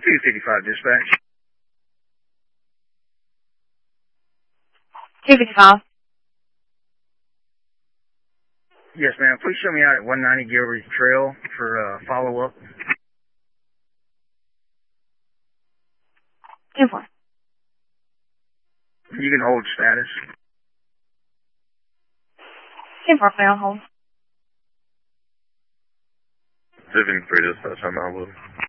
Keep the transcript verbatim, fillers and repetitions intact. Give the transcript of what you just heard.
two fifty-five dispatch. two fifty-five. Yes, ma'am. Please show me out at one ninety Gilbert Trail for uh, follow-up. ten four. You can hold status. ten four, play on hold. seven three dispatch, I'm out with.